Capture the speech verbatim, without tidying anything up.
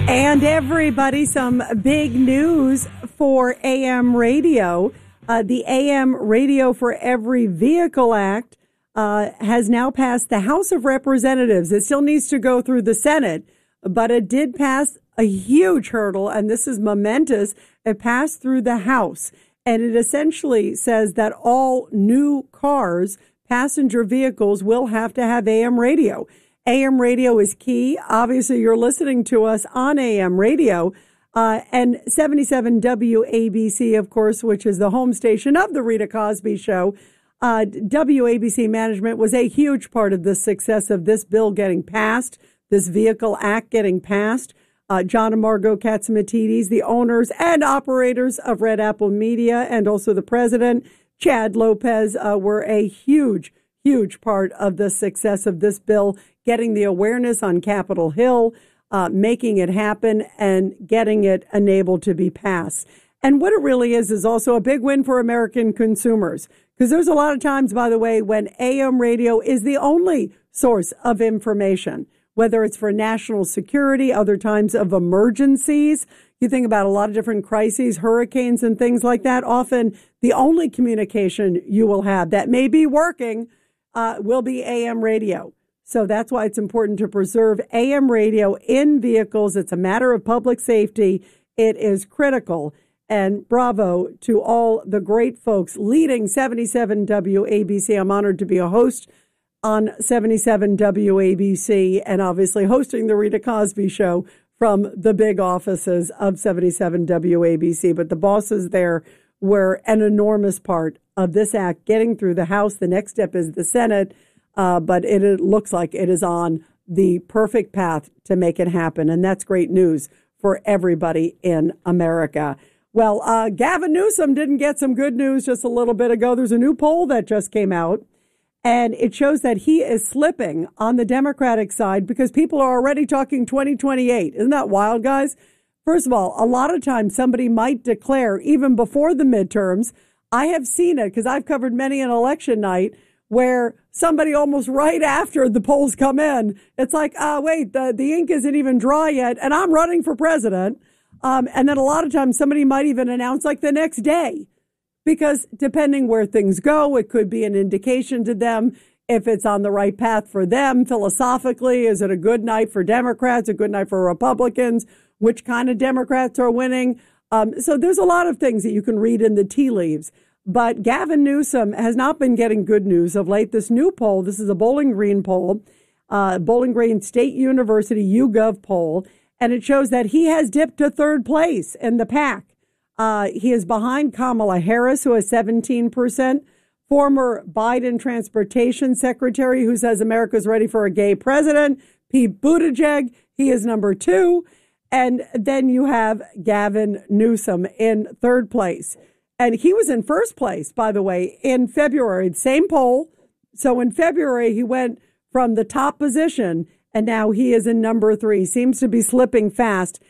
And everybody, some big news for A M radio. Uh, the A M Radio for Every Vehicle Act uh, has now passed the House of Representatives. It still needs to go through the Senate, but it did pass a huge hurdle, and this is momentous. It passed through the House, and it essentially says that all new cars, passenger vehicles, will have to have A M radio. A M radio is key. Obviously, you're listening to us on A M radio. Uh, and seventy-seven W A B C, of course, which is the home station of the Rita Cosby Show. Uh, W A B C management was a huge part of the success of this bill getting passed, this Vehicle Act getting passed. Uh, John and Margot Catsimatidis, the owners and operators of Red Apple Media, and also the president, Chad Lopez, uh, were a huge, huge part of the success of this bill, getting the awareness on Capitol Hill, uh, making it happen, and getting it enabled to be passed. And what it really is is also a big win for American consumers, because there's a lot of times, by the way, when A M radio is the only source of information, whether it's for national security, other times of emergencies. You think about a lot of different crises, hurricanes and things like that. Often the only communication you will have that may be working uh, will be A M radio. So that's why it's important to preserve A M radio in vehicles. It's a matter of public safety. It is critical. And bravo to all the great folks leading seventy-seven W A B C. I'm honored to be a host on seventy-seven W A B C and obviously hosting the Rita Cosby Show from the big offices of seventy-seven W A B C. But the bosses there were an enormous part of this act getting through the House. The next step is the Senate. Uh, but it, it looks like it is on the perfect path to make it happen. And that's great news for everybody in America. Well, uh, Gavin Newsom didn't get some good news just a little bit ago. There's a new poll that just came out, and it shows that he is slipping on the Democratic side because people are already talking twenty twenty-eight. Isn't that wild, guys? First of all, a lot of times somebody might declare even before the midterms. I have seen it because I've covered many an election night where somebody almost right after the polls come in, it's like, uh, wait, the, the ink isn't even dry yet, and I'm running for president. Um, and then a lot of times somebody might even announce like the next day, because depending where things go, it could be an indication to them if it's on the right path for them philosophically. Is it a good night for Democrats, a good night for Republicans? Which kind of Democrats are winning? Um, so there's a lot of things that you can read in the tea leaves. But Gavin Newsom has not been getting good news of late. This new poll, this is a Bowling Green poll, uh, Bowling Green State University YouGov poll, and it shows that he has dipped to third place in the pack. Uh, he is behind Kamala Harris, who has seventeen percent, former Biden transportation secretary, who says America's ready for a gay president, Pete Buttigieg, he is number two, and then you have Gavin Newsom in third place. And he was in first place, by the way, in February, same poll. So in February, he went from the top position, and now he is in number three. Seems to be slipping fast.